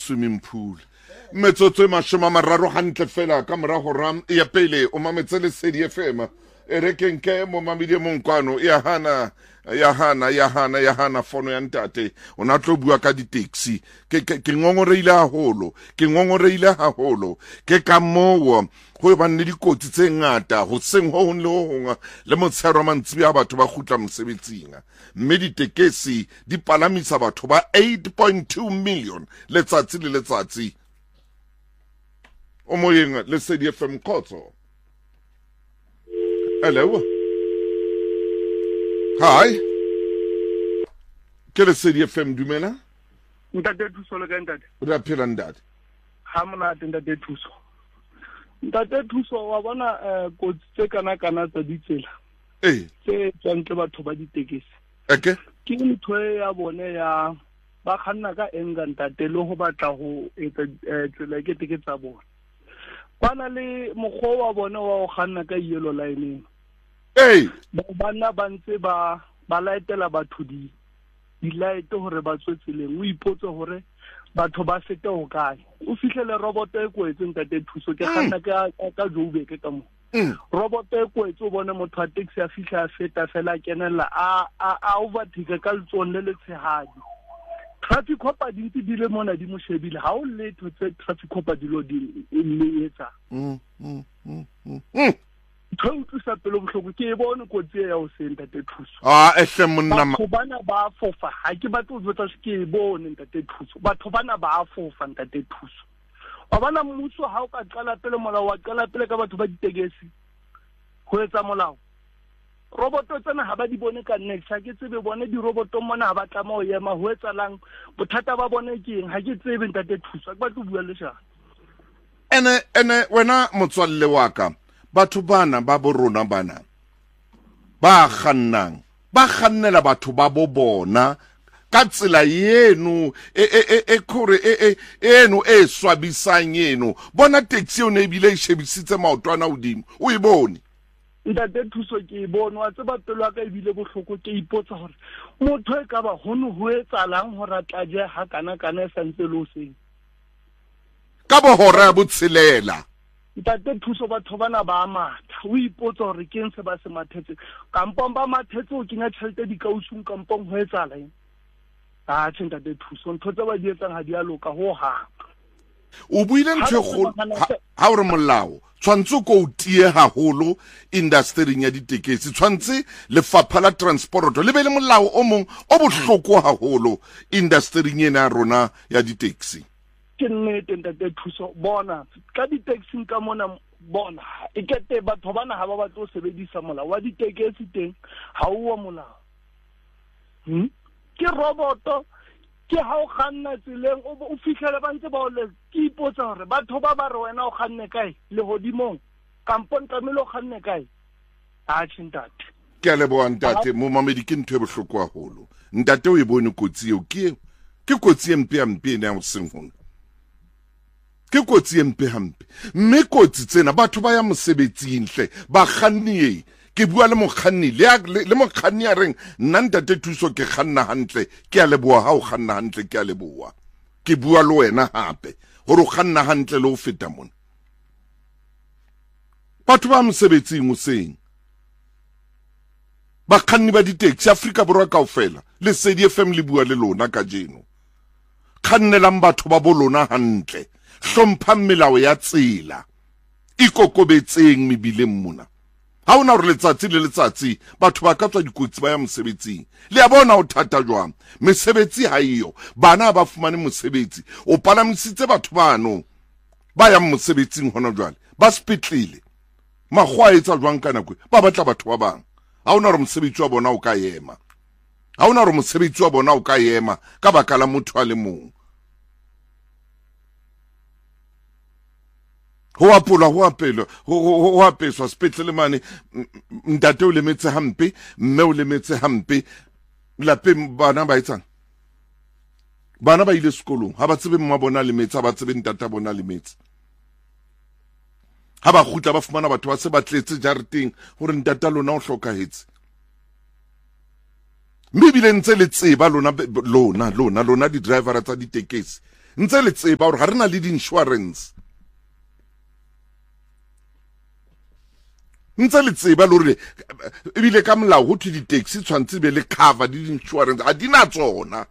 swimming pool metsotso e mashome mararo hantle fela ka morago ram ya pele o mametse le Sedi FM e rekenke mo mamile monkwano ya hana fono ya ntate o na tlo bua ka di taxi ke ngongoreile haholo ke ka mowo go ba nne dikotsi tse ngata go seng ho le ho honga le motshero mantsibi a batho ba gutla mosebetsing mme ditekesi di palamisa batho ba 8.2 million letsatsi le letsatsi o moyeng le Sedi FM khotso. Hello. Hi. Ke le Sedi FM dumela? Ntate Thuso le ka ntate. O da phela ntate. Ha monate ntate Thuso. Ntate Thuso wa bona kotsi tse kana tsa ditsela. Tse tsantle batho ba ditekesi. Okay. Ke ntho ya bone ya ba khanna ka enga ntate le ho batla ho etsa tsela ke tsa bona. Bana le mogho wa bona wa go khanna ka yellow line. Bana ba ntse ba laetela batho di light hore ba tswe tseleng o ipotse hore batho ba fete o kae o fihlele robot e kwetseng tate Thuso ke khanna ka Joburg ka mo robot e kwetse o bone motho a taxi a fihla a feta fela kenela a overtake ka letsong le letshehadi traffic cop di ntse di le mona di mo shebile ha o letho tse traffic cop di lo di le etsa Thusa pelo bohloko ke bone kotsi ya o senta te Thuso ehle monna batho bana ba fofa ha ke batla o botsa ke bone ntate Thuso batho bana ba fofa ntate Thuso wa bana mmuso ha o ka qala pele molao wa qala pele ka batho ba ditekesi go etsa molao roboto tsena ha ba di bone ka next ha ke tsebe bone di roboto mona ha ba tlama o yema ho etsalang bothata ba bone ke eng ha ke tsebe ntate Thuso ke batla o bua le shaka ene wena motswalle wa ka batho bana ba borona bana ba kgannela batho ba bo bona ka tsela yenu eno e swabisang yenu bona taxi o ne bile shebisitse maotwana udimo o ibone ntate Thuso ke ibone wa tseba pelo ka ibile bohloko ke ipotsa hore motho e ka ba hono ho etsalang hore a tlaje ha kana e santse lo seng ka bo hora botshelela ntate Thuso batho bana ba matha o ipotsa hore ke eng se ba se mathetse kampong ba mathetse o kenya tšhelete di kausung kampong ho etsala eng ntate Thuso ntho tse ba di etsang ha di a loka ho hang o buile ntho go ha o re molao tshwantse ko o tie haholo industry ya ditekesi tshwantse lefapha la transport le be le molao o mong o bohloko haholo industry ena ya rona ya ditaxi ke nnete ntate Thuso bona ka di-taxi ka mona bona e kete batho bana ha ba batla o sebedisa molao wa ditekesi teng ha o wa molao ke roboto ke ha o kganna tseleng o fihlele ba ntse ba o le ke ipotsa hore batho ba re wena o kganne kae le hodimong kampong tlamehile o kganne kae ntate ke a leboha ntate mo mamedi ke ntho e bohloko haholo ntate o e bone kotsi eo ke kotsi e mpe ene ya o seng hona ke kotsi e mpe hampe mme kotsi tsena batho ba ya mosebetsing hle ba kganni ke bua le mokganni le mokganni a reng nna ntate Thuso ke kganna hantle ke a leboha ha o kganna hantle ke a leboha ke bua le wena hape hore o kganna hantle le o feta mona batho ba mosebetsing o seng bakganni ba di-taxi Afrika Borwa kaofela le Sedi FM le bua le lona ka jeno kgannelang batho ba bolona hantle hlomphang melao ya tsela ikokobetseng mebileng mona ha ona re letsatsi le letsatsi batho ba ka tswa dikotsi ba ya mosebetsing le ya bona o thata jwang mesebetsi ha iyo bana ba fumane mosebetsi o palamisitse batho bano ba ya mosebetsing hona jwale ba spitlile magwa etsa jwang kana kwe ba batla batho ba bang ha ona re mosebetsi wa bona o ka yema ha ona re mosebetsi wa bona o ka yema ka baka la motho a le mong ho apeswa sepetlele mane ntate o lemetse hampe mme o lemetse hampe lapeng bana ba etsang bana ba ile sekolong ha ba tsebe mma bona lemetse ha ba tsebe ntata bona lemetse ha ba khutla ba fumana batho ba se ba tletse jareteng hore ntata lona o hlokahetse mme bile ntse le tseba lona di driver tsa ditekesi ntse le tseba hore ga re na le di-insurance ntse le tseba le hore ebile ka molao go thwe di-taxi tshwantse be le cover di-insurance ga di na tsona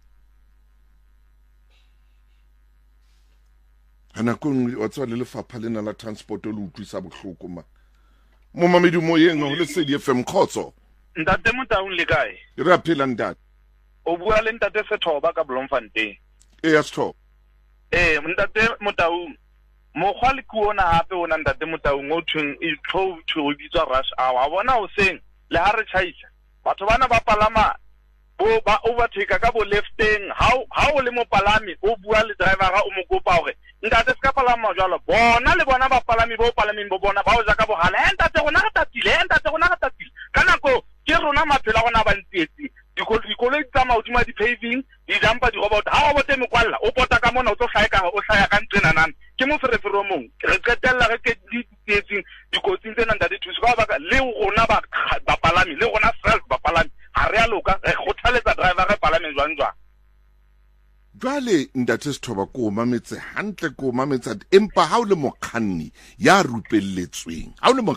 ga nako nngwe wa tseba le lefapha lena la transport le utlwisa botlhoko ma mo mamedi mo yeng go le Lesedi FM Khotso ntate Motaung le kae re a phela ntate o bua le ntate Sethoba ka Bloemfontein ya Sethoba ntate Motaung mokgwa le kuona hape ona ntate Motaung o thweng e tlo bitswa rush hour bona o seng le ha re chaisa batho bana ba palama ba overtake ka bo lefteng ha o le mo palami o bua le driver o mo kopa hore ntate ska palama jalo bona le bona ba palami bo palaming bo bona ba o ja ka bogala ntate rona ga tatile ka nako ke rona maphela gona ba ntietse dikoloi tsa maudimo di paving di jampa di robot ha robot e mokwalla o pota ka mona o tlo hlaya ka ntsena nana ke mo ferefero mong re qetella re ke di tsietsing dikotsing tsena ntate thuso ka baka le rona ba palami le rona self ba palami ha re a loka re kgothaletsa driver re palame jwang jwale ntate Sethoba ko mametse hantle ko mametsa empa ha o le mokganni ya rupelletsweng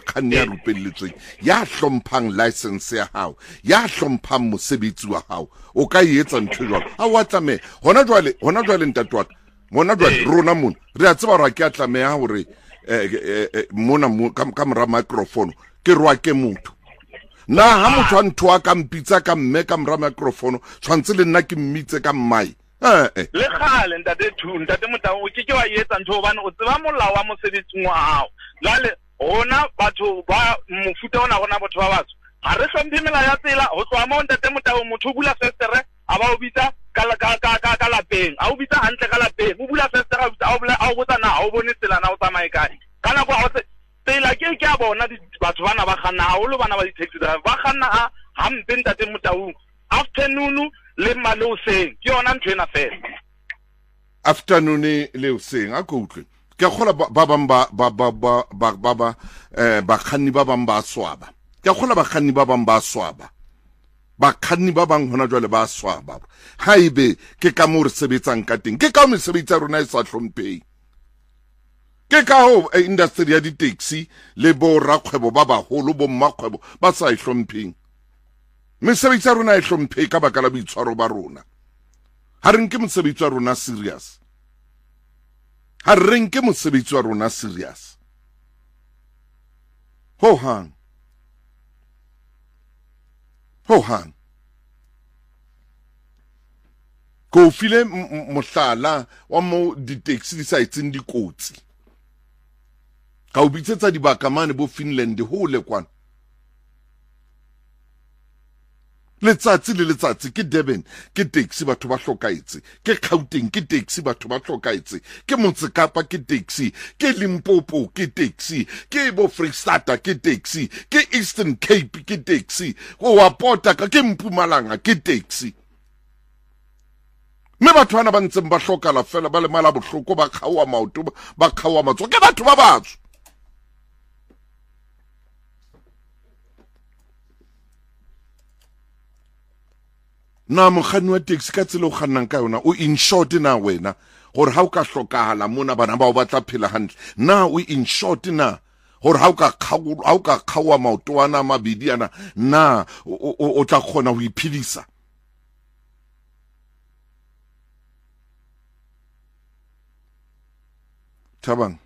ya hlomphang license ya hao ya hlomphang mosebetsi wa hao o ka etsa ntho jwalo ha wa tlame hona jwale ntate wa mona jwale rona mona re a tseba ra ke a tlameha hore mona ka mora microphone ke rwa ke motho na ha motho a ntho a ka mpitsa ka mme ka mora microphone tshwantse le nna ke mmitse ka mmai le khale ntate Motaung o ke wa etsa ntho bana o tseba molao wa mosebetsing wa hao jwale rona batho ba mofuta ona rona batho ba batho ha re hlomphe melao ya tsela ho tswa mo ntate Motaung motho o bula festere a ba o bitsa ka lapeng a o bitsa hantle ka lapeng o bula festere a o botsa na ha o bone tsela na o tsamaye kae ka nako ha o tsela ke a bona batho bana ba kganna haholo bana ba di-taxi driver ba kganna hampe ntate Motaung afternoon le maloseng ke yona ntho ena fela afternoon le hoseng a go utlwe ke khola ba bang bakganni ba bang ba swaba ke khola bakganni ba bang ba swaba bakganni ba bang hona jwale ba swaba haibe ke ka mo re sebetsang ka teng ke ka mo sebetsa rona e sa hlompheng ke ka ho industry ya di-taxi le bo rakgwebo ba baholo bo mmakgwebo ba sa e hlompheng mesebetsi ya rona e hlomphe ka baka la boitshwaro ba rona ha re nke mosebetsi wa rona serious ho hang ko file mohlala wa mo di-taxi di sa etseng dikotsi ka o bitsetsa dibakamane bo Finland ho le kwana letsatsi le letsatsi ke Durban ke taxi batho ba hlokaetse ke Gauteng ke taxi batho ba hlokaetse ke Motse Kapa ke taxi ke Limpopo ke taxi ke bo Freestata ke taxi ke Eastern Cape ke taxi go wa Pota ka ke Mpumalanga ke taxi me batho bana ba ntseng ba hlokala fela ba le mala bohloko ba khawa maoto ba khawa matso ke batho ba batsho na mokganni wa taxi ka tsela o kgannang ka yona o insured na wena gore ha o ka hlokahala mona bana ba o batla phela hantle na o insured na gore ha o ka khawa maoto ana mabedi ana na o tla kgona ho iphedisa Thabang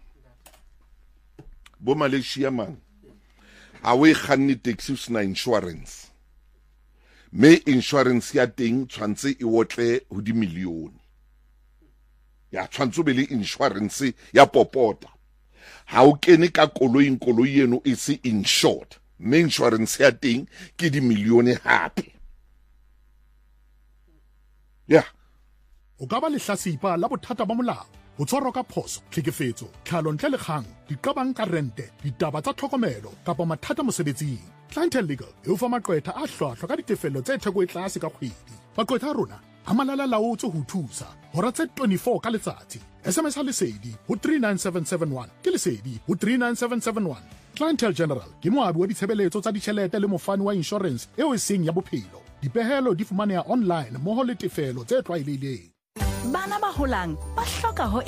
bo Malaysia man ha o kganni taxi sna insurance me insurance ya teng tshwantse e wotle ho di milione ya tshwantse be le insurance ya popota ha o kene ka koloi eno e se insured me insurance ya teng ke di milione hape ya o ka ba lehlasipa la bothata ba molao ho tshwarwa ka phoso tlhekefetso tlhalo ntle le kgang diqabang ka rente ditaba tsa tlhokomelo kapa mathata mosebetsing Clientele Legal e o fa maqwetha a hlwahlwa ka ditefello tse theko e tlase ka kgwedi maqwetha a rona a malala laotse ho thusa hora tse 24 ka letsatsi SMS ha lesedi ho 39771 ke lesedi ho 39771 Clientele General ke moabi wa ditshebeletso tsa ditjhelete le mofani wa insurance eo e seng ya bophelo dipehelo di fumaneha online moho le tefelo tse tlwaelehileng bana ba holang ba hloka ho